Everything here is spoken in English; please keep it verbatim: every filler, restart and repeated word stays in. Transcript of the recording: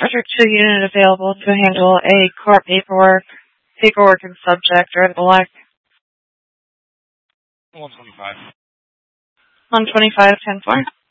Frederick two unit available to handle a court paperwork, paperwork and subject or the like. one twenty-five. one twenty-five, ten four.